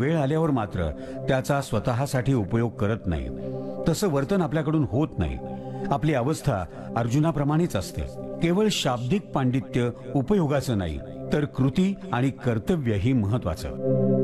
वेळ आल्यावर मात्र त्याचा स्वतःसाठी उपयोग करत नाही, तसं वर्तन आपल्याकडून होत नाही. आपली अवस्था अर्जुनाप्रमाणेच असते. केवळ शाब्दिक पांडित्य उपयोगाचं नाही, तर कृती आणि कर्तव्यही महत्वाचं.